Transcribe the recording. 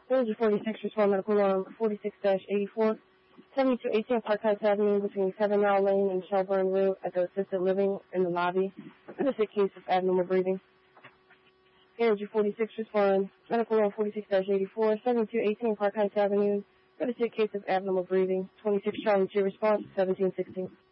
Energy 46, respond medical alarm 46-84. 7218 Park Heights Avenue between 7 Now Lane and Shelburne Road at the assisted living in the lobby. This is a case of abnormal breathing. Energy 46, respond medical alarm 46-84. 7218 Park Heights Avenue. This is a case of abnormal breathing. 26 Charlie 2 response 1716.